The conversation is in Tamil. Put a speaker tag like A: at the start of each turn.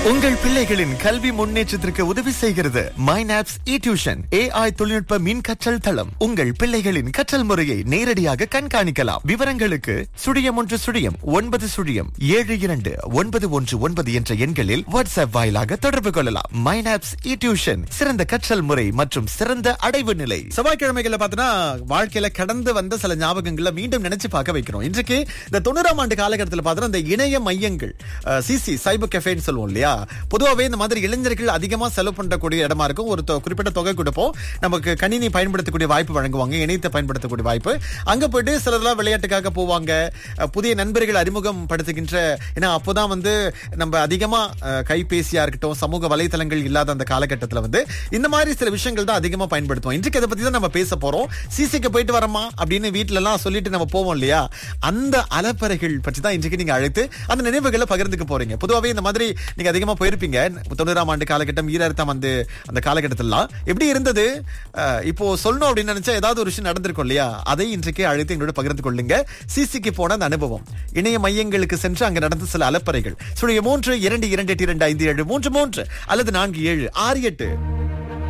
A: உங்கள் பிள்ளைகளின் கல்வி முன்னேற்றத்திற்கு உதவி செய்கிறது மைனாப்ஸ் இ-டியூஷன் AI தொழில்நுட்ப மின் கற்றல் தளம். உங்கள் பிள்ளைகளின் கற்றல் முறையை நேரடியாக கண்காணிக்கலாம். விவரங்களுக்கு *1 என்ற எண்களில் வாட்ஸ்அப் வாயிலாக தொடர்பு கொள்ளலாம். மைனாப்ஸ் இ-டியூஷன் சிறந்த கற்றல் முறை மற்றும் சிறந்த அடைவு நிலை. செவ்வாய்க்கிழமைகளை பார்த்தீங்கன்னா வாழ்க்கையில கடந்து வந்த சில ஞாபகங்களை மீண்டும் நினைச்சு பார்க்க வைக்கிறோம். இன்றைக்கு இந்த 90ஆம் ஆண்டு காலகட்டத்தில் பார்த்தீங்கன்னா இந்த இணைய மையங்கள் சிசி சைபர் கஃபேன்னு சொல்லுவோம் இல்லையா. பொதுவாகவே இந்த மாதிரி இளைஞர்கள் அதிகமா செலவு பண்ணக்கூடிய இடமா இருக்கும். ஒரு குறிப்பிட்ட தொகை கொடுப்போம், நமக்கு கணினி பயன்படுத்தக்கூடிய வாய்ப்பு வழங்குவாங்க, இணையத்தை பயன்படுத்தக்கூடிய வாய்ப்பு. அங்க போயிட்டு சிலர்லாம் விளையாட்டுக்காக போவாங்க, புதிய நண்பர்கள் அறிமுகம் படுத்துகின்ற. ஏன்னா அப்போதான் நம்ம அதிகமா கைபேசியா இருக்கட்டும், சமூக வலைதளங்கள் இல்லாத அந்த காலகட்டத்தில் இந்த மாதிரி சில விஷயங்கள் தான் அதிகமா பயன்படுத்துவோம். இன்றைக்கு அதை பத்தி தான் நம்ம பேச போறோம். சிசிக்கு போயிட்டு வரமா அப்படின்னு வீட்டுல எல்லாம் சொல்லிட்டு நம்ம போவோம் இல்லையா, அந்த அலப்பறைகள் பற்றி தான் இன்றைக்கு நீங்க அழைத்து அந்த நினைவுகளை பகிர்ந்துக்க போறீங்க. பொதுவாகவே இந்த மாதிரி நீங்க அதிகமா போயிருப்பீங்க. 90ஆம் ஆண்டு காலகட்டம், 2000ஆம் ஆண்டு அந்த காலகட்டத்திலாம் எப்படி இருந்தது இப்போ சொல்லணும் அப்படின்னு நினைச்சா ஏதாவது ஒரு விஷயம் நடந்திருக்கும் இல்லையா, அதை இன்றைக்கு அழைத்து எங்களோட பகிர்ந்து கொள்ளுங்க. சிசிக்கு போன அந்த அனுபவம், இணைய மையங்களுக்கு சென்று அங்க நடந்த சில அலப்பறைகள். 3 2 2 8 2 5 7 3 3 அல்லது 4 7 6 8